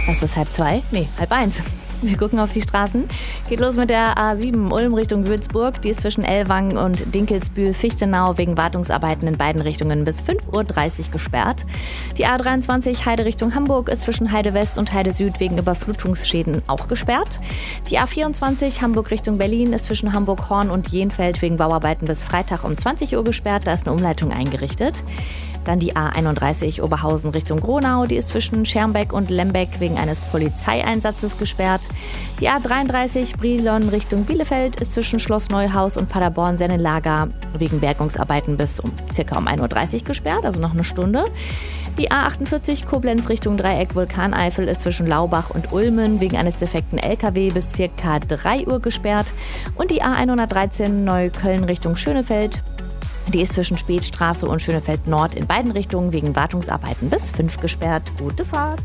Was ist 1:30? Nee, 1:30. Wir gucken auf die Straßen. Geht los mit der A7 Ulm Richtung Würzburg. Die ist zwischen Ellwangen und Dinkelsbühl-Fichtenau wegen Wartungsarbeiten in beiden Richtungen bis 5:30 Uhr gesperrt. Die A23 Heide Richtung Hamburg ist zwischen Heide West und Heide Süd wegen Überflutungsschäden auch gesperrt. Die A24 Hamburg Richtung Berlin ist zwischen Hamburg-Horn und Jenfeld wegen Bauarbeiten bis Freitag um 20 Uhr gesperrt. Da ist eine Umleitung eingerichtet. Dann die A31 Oberhausen Richtung Gronau. Die ist zwischen Schermbeck und Lembeck wegen eines Polizeieinsatzes gesperrt. Die A33 Brilon Richtung Bielefeld ist zwischen Schloss Neuhaus und Paderborn-Sennelager wegen Bergungsarbeiten bis circa um 1:30 Uhr gesperrt, also noch eine Stunde. Die A48 Koblenz Richtung Dreieck Vulkaneifel ist zwischen Laubach und Ulmen wegen eines defekten LKW bis circa 3 Uhr gesperrt. Und die A113 Neukölln Richtung Schönefeld. Die ist zwischen Spätstraße und Schönefeld Nord in beiden Richtungen wegen Wartungsarbeiten bis 5 gesperrt. Gute Fahrt!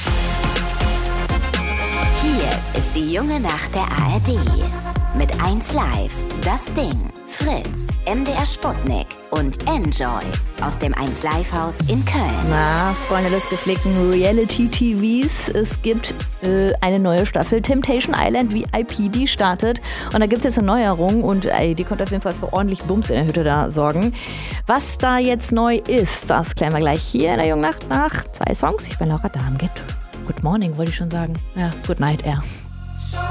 Hier ist die junge Nacht der ARD. Mit 1Live, Das Ding, Fritz, MDR Sputnik und Enjoy aus dem 1Live-Haus in Köln. Na, Freunde des gepflegten Reality-TVs, es gibt eine neue Staffel Temptation Island VIP, die startet. Und da gibt es jetzt eine Neuerung und die konnte auf jeden Fall für ordentlich Bums in der Hütte da sorgen. Was da jetzt neu ist, das klären wir gleich hier in der jungen Nacht nach 2 Songs. Ich bin Laura Darmgett. Good morning, wollte ich schon sagen. Ja, good night, eher.